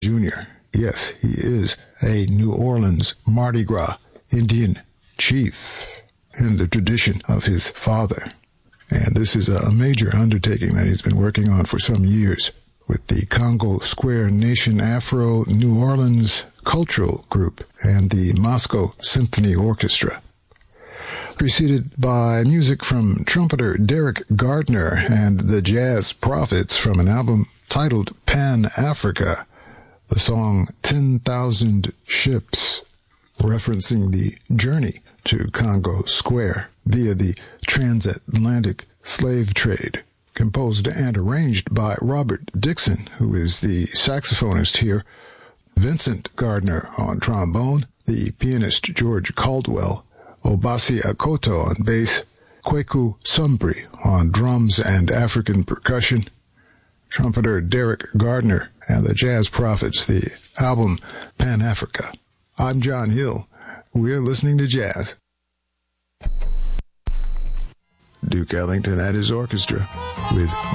Jr. Yes, he is a New Orleans Mardi Gras Indian chief in the tradition of his father. And this is a major undertaking that he's been working on for some years with the Congo Square Nation Afro New Orleans Cultural Group and the Moscow Symphony Orchestra. Preceded by music from trumpeter Derek Gardner and the Jazz Prophets from an album titled Pan-Africa, the song 10,000 Ships, referencing the journey to Congo Square via the transatlantic slave trade, composed and arranged by Robert Dixon, who is the saxophonist here, Vincent Gardner on trombone, the pianist George Caldwell, Obasi Akoto on bass, Kweku Sumbri on drums and African percussion, trumpeter Derek Gardner, and the Jazz Prophets, the album Pan-Africa. I'm John Hill. We're listening to jazz. Duke Ellington and his orchestra with